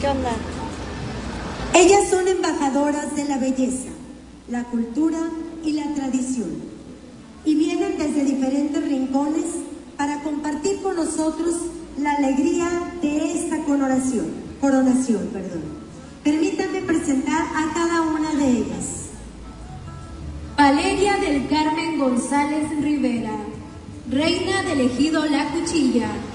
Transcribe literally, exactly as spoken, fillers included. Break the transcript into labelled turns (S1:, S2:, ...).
S1: ¿Qué onda?
S2: Ellas son embajadoras de la belleza, la cultura y la tradición, y vienen desde diferentes rincones para compartir con nosotros la alegría de esta coronación. coronación perdón. Permítanme presentar a cada una de ellas.
S3: Valeria del Carmen González Rivera, reina del ejido La Cuchilla.